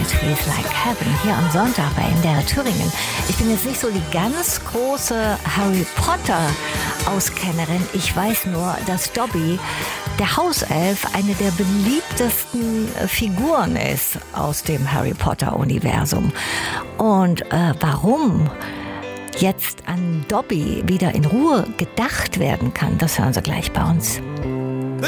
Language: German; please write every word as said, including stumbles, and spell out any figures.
Trees Like Heaven hier am Sonntag bei M D R Thüringen. Ich bin jetzt nicht so die ganz große Harry Potter Auskennerin. Ich weiß nur, dass Dobby, der Hauself, eine der beliebtesten Figuren ist aus dem Harry Potter Universum. Und äh, warum jetzt an Dobby wieder in Ruhe gedacht werden kann, das hören Sie gleich bei uns.